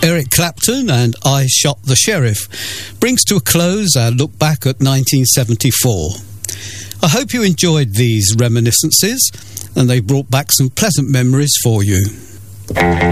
Eric Clapton and I Shot the Sheriff brings to a close our look back at 1974. I hope you enjoyed these reminiscences and they brought back some pleasant memories for you.